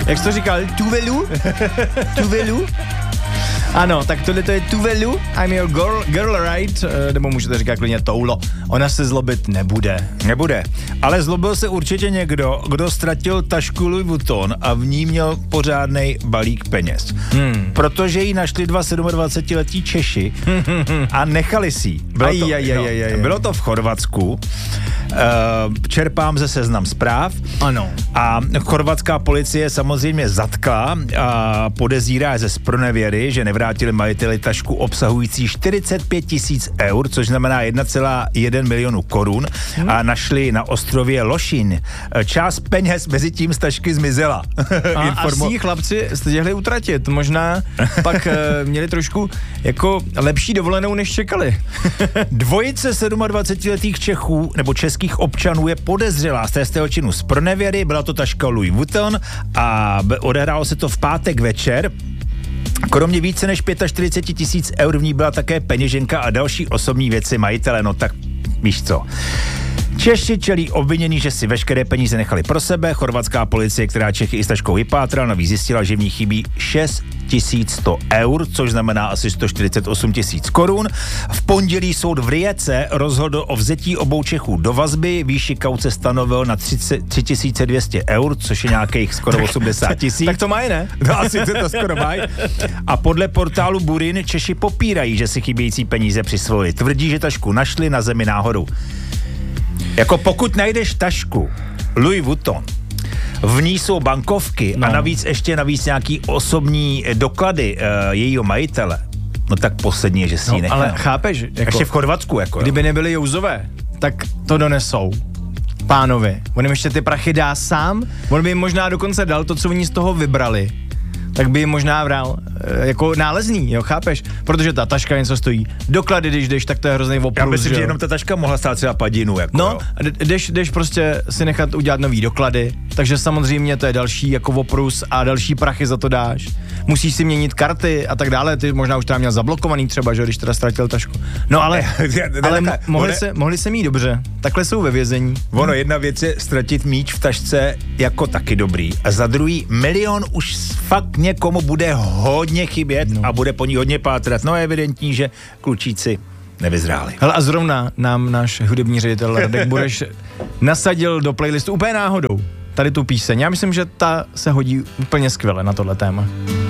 Jak jsi to říkal? Tuvelu? Tuvelu? Ano, tak tohle to je Tuvelu, I'm your girl right, nebo můžete říkat klidně Toulo. Ona se zlobit nebude. Nebude. Ale zlobil se určitě někdo, kdo ztratil tašku Louis Vuitton a v ní měl pořádnej balík peněz. Protože ji našli dva 27letí Češi a nechali si ji. Bylo to v Chorvatsku. Čerpám ze Seznam Zpráv. Ano. A chorvatská policie samozřejmě zatkla a podezírá ze zpronevěry, že nevrátili majiteli tašku obsahující 45 000 eur, což znamená 1,1 milionu korun a našli na ostrově Lošín. Část peněz mezi tím z tašky zmizela. A asi chlapci chtěli utratit. Možná pak měli trošku jako lepší dovolenou, než čekali. Dvojice 27letých Čechů nebo českých občanů je podezřelá z trestného činu zpronevěry. Byla to taška Louis Vuitton a odehrálo se to v pátek večer. Kromě více než 45 000 eur v ní byla také peněženka a další osobní věci majitele, no tak víš co. Češi čelí obvinění, že si veškeré peníze nechali pro sebe. Chorvatská policie, která Čechy i s taškou vypátrala, navíc zjistila, že v ní chybí 6 100 eur, což znamená asi 148 000 korun. V pondělí soud v Rijece rozhodl o vzetí obou Čechů do vazby. Výši kauce stanovil na 3200 eur, což je nějakých skoro 80 000. Tak to mají, ne? No asi to skoro mají. A podle portálu Burin Češi popírají, že si chybějící peníze přisvojili. Tvrdí, že tašku našli na zemi náhodou. Jako pokud najdeš tašku Louis Vuitton, v ní jsou bankovky a navíc nějaký osobní doklady jejího majitele, no tak poslední je, že si ji nechal. Ale chápeš? Jako, ještě v Chorvatsku. Jako, kdyby nebyli Jouzové, tak to donesou. Pánovi. On jim ještě ty prachy dá sám, on by jim možná dokonce dal to, co oni z toho vybrali, tak by jim možná vral jako nálezný, jo, chápeš? Protože ta taška něco stojí. Doklady, když jdeš, tak to je hrozný oprus. Já myslím, že jenom ta taška mohla stát třeba padinu, jako no, jdeš prostě si nechat udělat nový doklady, takže samozřejmě to je další jako oprus a další prachy za to dáš. Musíš si měnit karty a tak dále, ty možná už tam měl zablokovaný třeba, že když teda ztratil tašku. No ale mohli se mít dobře. Takhle jsou ve vězení. Ono, jedna věc je ztratit míč v tašce jako taky dobrý. A za druhý, milion už fakt někomu bude hodně chybět a bude po ní hodně pátrat. No je evidentní, že klučíci nevyzráli. Hele, a zrovna nám náš hudební ředitel Radek Bureš nasadil do playlistu úplně náhodou tady tu píseň. Já myslím, že ta se hodí úplně skvěle na tohle téma.